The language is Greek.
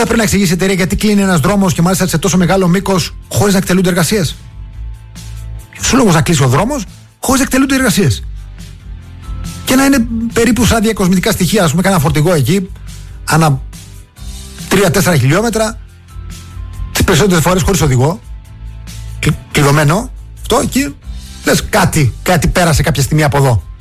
θα πρέπει να εξηγήσει η εταιρεία γιατί κλείνει ένας δρόμος και μάλιστα σε τόσο μεγάλο μήκος χωρίς να εκτελούνται εργασίες? Ποιος ο λόγος να κλείσει ο δρόμος χωρίς να εκτελούνται εργασίες? Και να είναι περίπου σαν διακοσμητικά στοιχεία, ας πούμε, κάνα φορτηγό εκεί, ανά 3-4 χιλιόμετρα, τις περισσότερες φορές χωρίς οδηγό, κλειδωμένο, αυτό εκεί, λες κάτι πέρασε κάποια στιγμή από εδώ.